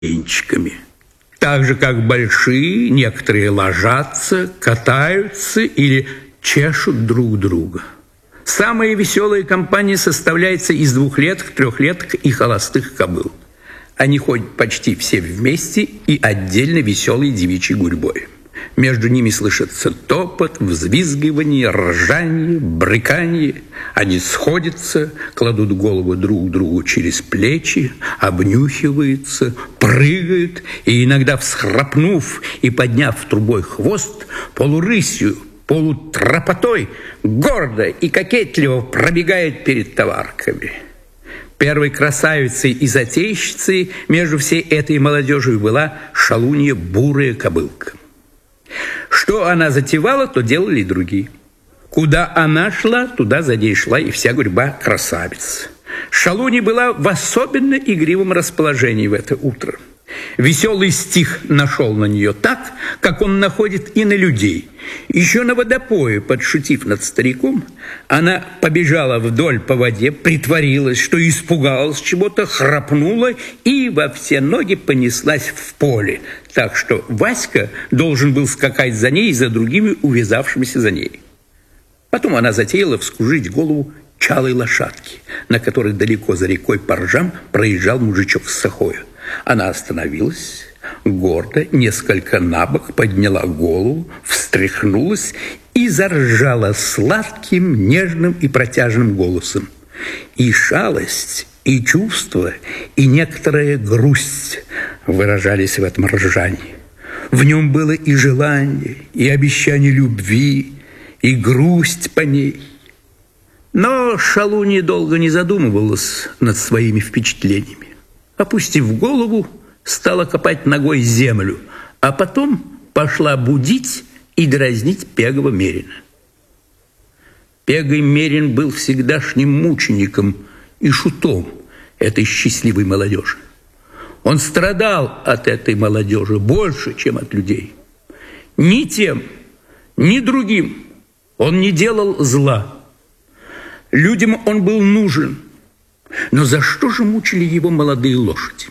птенчиками. Так же, как большие, некоторые ложатся, катаются или чешут друг друга. Самая веселая компания составляется из двухлеток, трехлеток и холостых кобыл. Они ходят почти все вместе и отдельно веселой девичьей гурьбой. Между ними слышится топот, взвизгивание, ржание, брыканье. Они сходятся, кладут голову друг другу через плечи, обнюхиваются, прыгают и, иногда всхрапнув и подняв трубой хвост, полурысью, полутропотой, гордо и кокетливо пробегает перед товарками. Первой красавицей и затейщицей между всей этой молодежью была шалунья бурая кобылка. Что она затевала, то делали и другие. Куда она шла, туда за ней шла и вся гурьба красавиц. Шалунья была в особенно игривом расположении в это утро. Веселый стих нашел на нее так, как он находит и на людей. Еще на водопое, подшутив над стариком, она побежала вдоль по воде, притворилась, что испугалась чего-то, храпнула и во все ноги понеслась в поле, так что Васька должен был скакать за ней и за другими увязавшимися за ней. Потом она затеяла вскружить голову чалой лошадки, на которой далеко за рекой по ржам проезжал мужичок с сахою. Она остановилась, гордо, несколько набок подняла голову, встряхнулась и заржала сладким, нежным и протяжным голосом. И шалость, и чувство, и некоторая грусть выражались в этом ржании. В нем было и желание, и обещание любви, и грусть по ней. Но шалунья долго не задумывалась над своими впечатлениями. Опустив голову, стала копать ногой землю, а потом пошла будить и дразнить Пегова Мерина. Пегой Мерин был всегдашним мучеником и шутом этой счастливой молодежи. Он страдал от этой молодежи больше, чем от людей. Ни тем, ни другим он не делал зла. Людям он был нужен. Но за что же мучили его молодые лошади?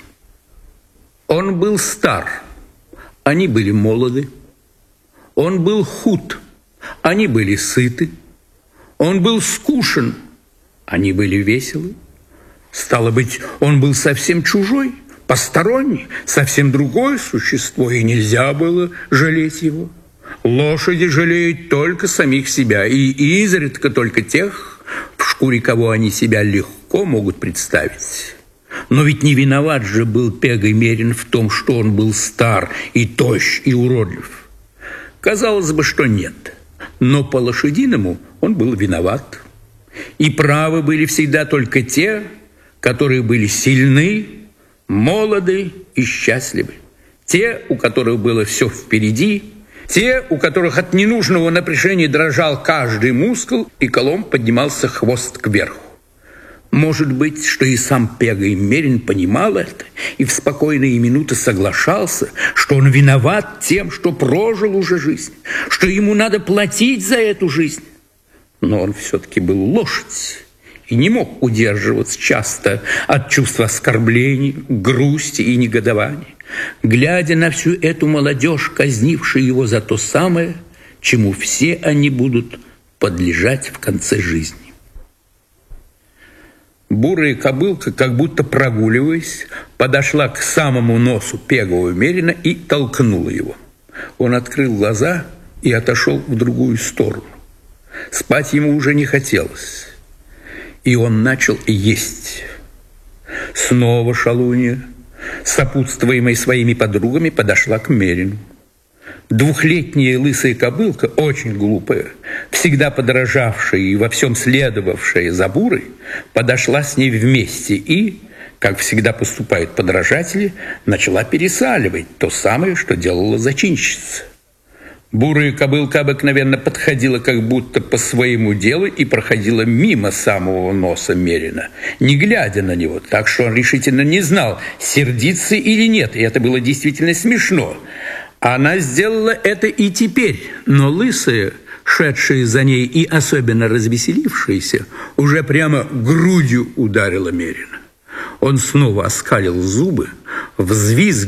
Он был стар, они были молоды. Он был худ, они были сыты. Он был скушен, они были веселы. Стало быть, он был совсем чужой, посторонний, совсем другое существо, и нельзя было жалеть его. Лошади жалеют только самих себя, и изредка только тех, в шкуре кого они себя легко могут представить. Но ведь не виноват же был Пегой Мерин в том, что он был стар и тощ и уродлив. Казалось бы, что нет, но по-лошадиному он был виноват. И правы были всегда только те, которые были сильны, молоды и счастливы. Те, у которых было все впереди, те, у которых от ненужного напряжения дрожал каждый мускул и колом поднимался хвост кверху. Может быть, что и сам Пегой Мерин понимал это и в спокойные минуты соглашался, что он виноват тем, что прожил уже жизнь, что ему надо платить за эту жизнь. Но он все-таки был лошадь и не мог удерживаться часто от чувства оскорблений, грусти и негодования, глядя на всю эту молодежь, казнившую его за то самое, чему все они будут подлежать в конце жизни. Бурая кобылка, как будто прогуливаясь, подошла к самому носу Пегова Мерина и толкнула его. Он открыл глаза и отошел в другую сторону. Спать ему уже не хотелось, и он начал есть. Снова шалунья, сопутствуемая своими подругами, подошла к Мерину. Двухлетняя лысая кобылка, очень глупая, всегда подражавшая и во всем следовавшая за бурой, подошла с ней вместе и, как всегда поступают подражатели, начала пересаливать то самое, что делала зачинщица. Бурая кобылка обыкновенно подходила как будто по своему делу и проходила мимо самого носа Мерина, не глядя на него, так что он решительно не знал, сердиться или нет, и это было действительно смешно. Она сделала это и теперь, но лысая, шедшая за ней и особенно развеселившаяся, уже прямо грудью ударила Мерина. Он снова оскалил зубы, взвизгнул